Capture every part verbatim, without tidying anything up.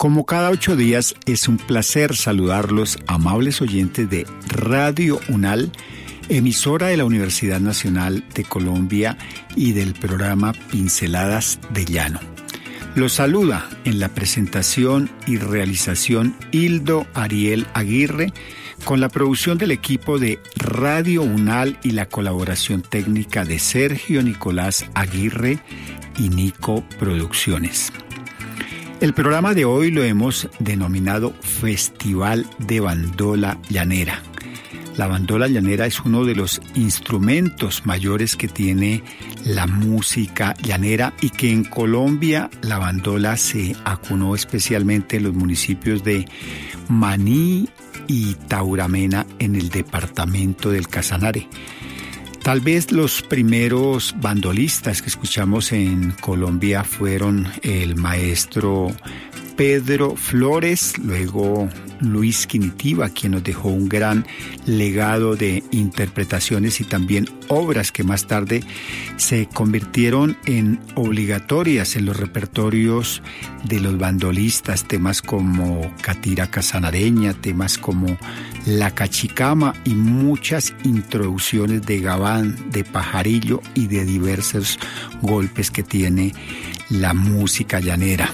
Como cada ocho días, es un placer saludarlos, amables oyentes de Radio UNAL, emisora de la Universidad Nacional de Colombia y del programa Pinceladas de Llano. Los saluda en la presentación y realización Hildo Ariel Aguirre, con la producción del equipo de Radio UNAL y la colaboración técnica de Sergio Nicolás Aguirre y Nico Producciones. El programa de hoy lo hemos denominado Festival de Bandola Llanera. La bandola llanera es uno de los instrumentos mayores que tiene la música llanera y que en Colombia la bandola se acunó especialmente en los municipios de Maní y Tauramena en el departamento del Casanare. Tal vez los primeros bandolistas que escuchamos en Colombia fueron el maestro Pedro Flores, luego Luis Quinitiva, quien nos dejó un gran legado de interpretaciones y también obras que más tarde se convirtieron en obligatorias en los repertorios de los bandolistas, temas como Catira Casanareña, temas como La Cachicama y muchas introducciones de gabán, de pajarillo y de diversos golpes que tiene la música llanera.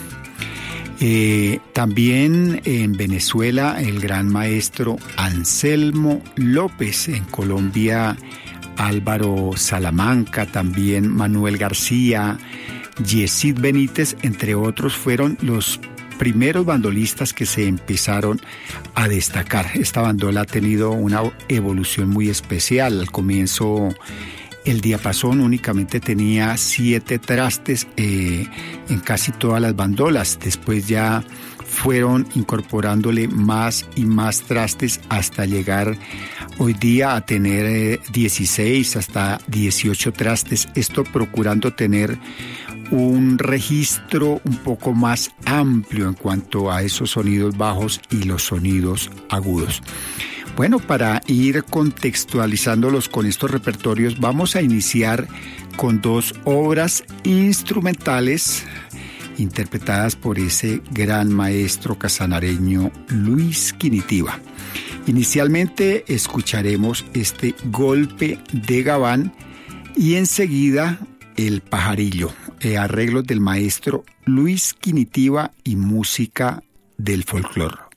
Eh, también en Venezuela el gran maestro Anselmo López, en Colombia Álvaro Salamanca, también Manuel García, Yesid Benítez, entre otros, fueron los primeros bandolistas que se empezaron a destacar. Esta bandola ha tenido una evolución muy especial. Al comienzo el diapasón únicamente tenía siete trastes eh, en casi todas las bandolas. Después ya fueron incorporándole más y más trastes hasta llegar hoy día a tener eh, dieciséis hasta dieciocho trastes. Esto procurando tener un registro un poco más amplio en cuanto a esos sonidos bajos y los sonidos agudos. Bueno, para ir contextualizándolos con estos repertorios, vamos a iniciar con dos obras instrumentales interpretadas por ese gran maestro casanareño Luis Quinitiva. Inicialmente escucharemos este golpe de gabán y enseguida el pajarillo, eh, arreglos del maestro Luis Quinitiva y música del folclore.